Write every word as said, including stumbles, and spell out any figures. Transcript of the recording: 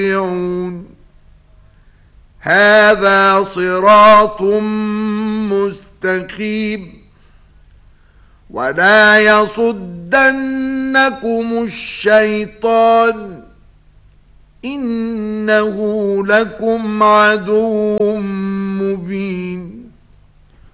يطيعون هذا صراط مستقيم ولا يصدنكم الشيطان إنه لكم عدو مبين